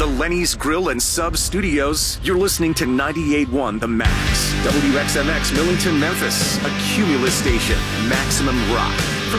the Lenny's Grill and Sub Studios, you're listening to 98.1 The Max. WXMX Millington, Memphis, a Cumulus station, Maximum Rock.